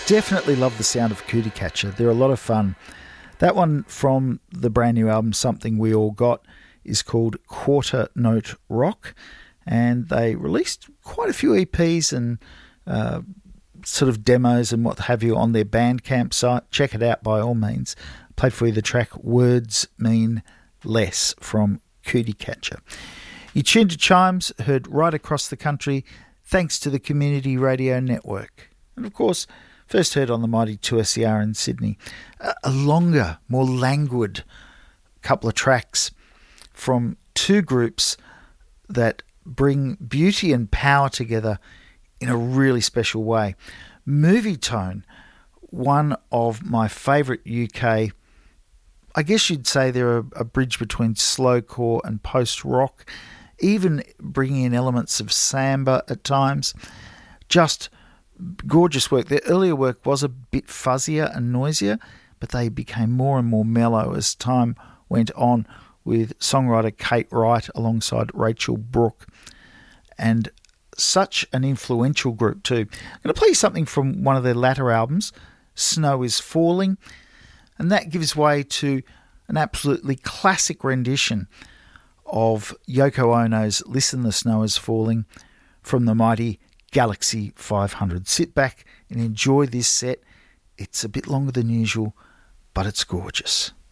Definitely love the sound of Cootie Catcher. They're a lot of fun. That one from the brand new album, Something We All Got, is called Quarter Note Rock, and they released quite a few EPs and sort of demos and what have you on their Bandcamp site. Check it out by all means. Played for you the track Words Mean Less from Cootie Catcher. You tuned to Chimes, heard right across the country thanks to the Community Radio Network. And of course, first heard on the mighty 2SER in Sydney. A longer, more languid couple of tracks from two groups that bring beauty and power together in a really special way. Movie Tone, one of my favourite UK, I guess you'd say they're a bridge between slowcore and post-rock, even bringing in elements of samba at times. Just gorgeous work. Their earlier work was a bit fuzzier and noisier, but they became more and more mellow as time went on, with songwriter Kate Wright alongside Rachel Brooke. And such an influential group too. I'm going to play you something from one of their latter albums, Snow is Falling, and that gives way to an absolutely classic rendition of Yoko Ono's Listen the Snow is Falling from the mighty Galaxy 500. Sit back and enjoy this set. It's a bit longer than usual, but it's gorgeous.